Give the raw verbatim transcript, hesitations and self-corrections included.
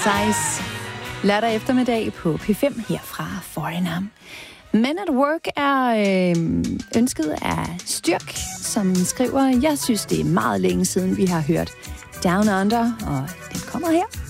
Size. Lørdag eftermiddag på P fem herfra Foreigner. Men at Work er øh, ønsket af Styrk, som skriver, jeg synes, det er meget længe siden, vi har hørt Down Under, og den kommer her.